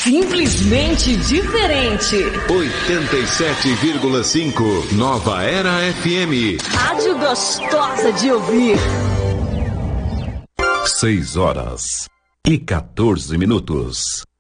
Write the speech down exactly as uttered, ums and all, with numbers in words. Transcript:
Simplesmente diferente. oitenta e sete vírgula cinco Nova Era F M. Rádio gostosa de ouvir. Seis horas e quatorze minutos.